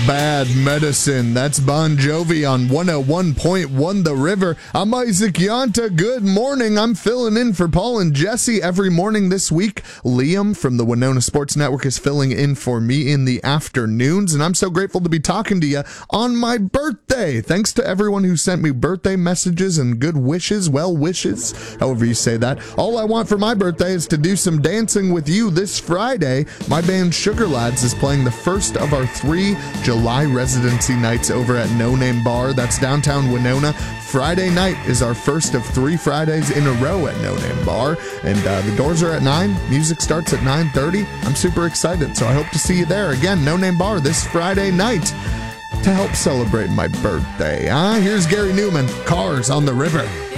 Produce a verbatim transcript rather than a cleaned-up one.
Bad Medicine. That's Bon Jovi on one oh one point one The River. I'm Isaac Yanta. Good morning. I'm filling in for Paul and Jesse every morning this week. Liam from the Winona Sports Network is filling in for me in the afternoons, and I'm so grateful to be talking to you on my birthday. Thanks to everyone who sent me birthday messages and good wishes, well wishes, however you say that. All I want for my birthday is to do some dancing with you this Friday. My band Sugar Lads is playing the first of our three July residency nights over at No Name Bar. That's downtown Winona. Friday night is our first of three Fridays in a row at No Name Bar, and uh, the doors are at nine. Music starts at nine thirty. I'm super excited, so I hope to see you there. Again, No Name Bar this Friday night to help celebrate my birthday. Uh, here's Gary Newman, Cars on the River.